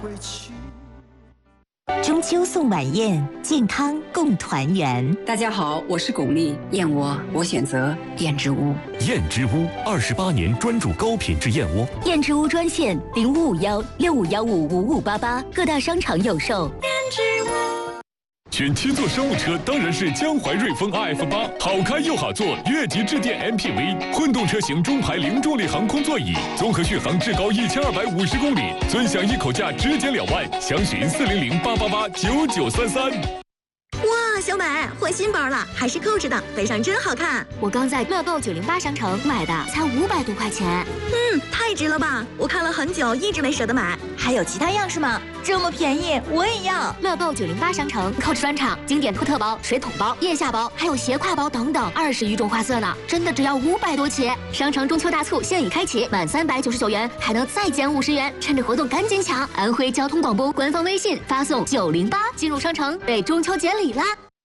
中秋送晚宴，健康共团圆。 大家好，我是巩俐，燕窝我选择燕之屋。 燕之屋28年专注高品质燕窝。 燕之屋专线0551651588，各大商场有售。燕之屋。 选七座商务车当然是江淮瑞风 RF8，好开又好坐，越级致电 MPV， 混动车型中排零重力航空座椅，综合续航至高1250公里，尊享一口价直减2万，详询400-888-9933。 哇，小美换新包了，还是扣着的，背上真好看。 我刚在乐购908商城买的，才500多块钱。 太值了吧！我看了很久，一直没舍得买。 还有其他样式吗？这么便宜，我也要！乐购908商城扣着专场，经典托特包、水桶包、腋下包，还有斜挎包等等，20余种花色呢，真的只要500多起。商城中秋大促现已开启，满399元还能再减50元，趁着活动赶紧抢！安徽交通广播官方微信发送908进入商城，备中秋节礼啦！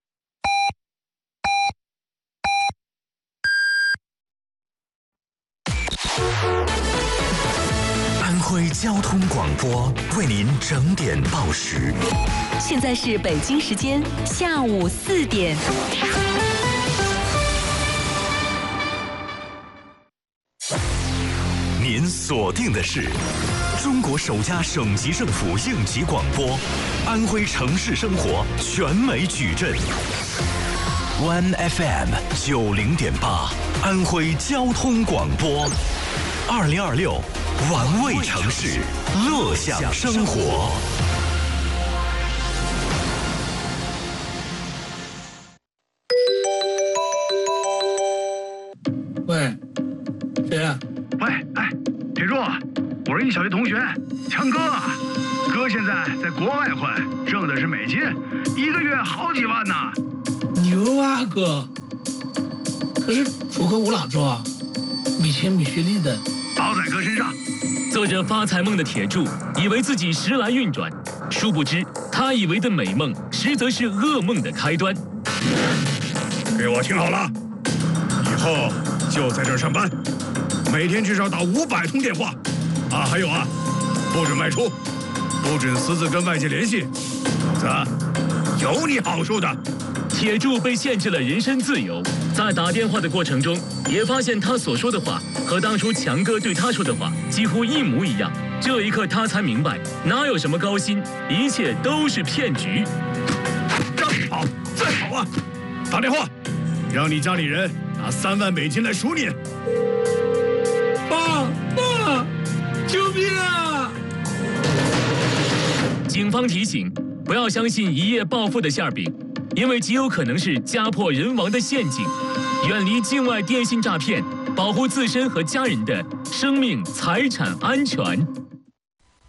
安徽交通广播为您整点报时。 现在是北京时间下午4点。 您锁定的是中国首家省级政府应急广播，安徽城市生活全美矩阵。One FM 90.8，安徽交通广播，2026玩味城市，乐享生活。 喂，谁呀？ 喂，哎，铁柱，我是你小学同学，强哥。哥现在在国外混，挣的是美金，1个月好几万呢。 牛啊哥！可是楚河无老猪啊，没钱没学历的， 包在哥身上。 做着发财梦的铁柱，以为自己时来运转，殊不知他以为的美梦，实则是噩梦的开端。 给我听好了，以后就在这儿上班，每天至少打500通电话。啊，还有啊，不准外出，不准私自跟外界联系，否则有你好处的。 铁柱被限制了人身自由，在打电话的过程中，也发现他所说的话和当初强哥对他说的话几乎一模一样。这一刻，他才明白，哪有什么高薪，一切都是骗局。 让你跑，再跑啊！打电话，让你家里人拿3万美金来赎你。 爸，救命啊！ 警方提醒，不要相信一夜暴富的馅饼，因为极有可能是家破人亡的陷阱。远离境外电信诈骗，保护自身和家人的生命财产安全。